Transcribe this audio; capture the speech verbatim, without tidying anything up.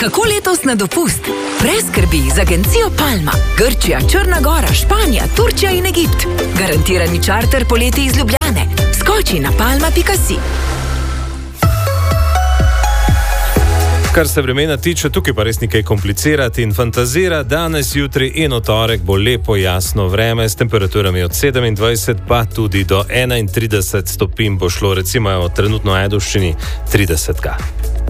Kako letos na dopust? Brez skrbi z agencijo Palma. Grčija, Črna Gora, Španija, Turčija in Egipt. Garantirani čarter poleti iz Ljubljane. Skoči na palma pika si. Kar se vremena tiče, tukaj pa res nekaj komplicirati in fantazira. Danes, jutri in v torek bo lepo jasno vreme s temperaturami od sedemindvajset pa tudi do enaintrideset stopinj bo šlo, recimo v trenutno Ajdovščini trideset.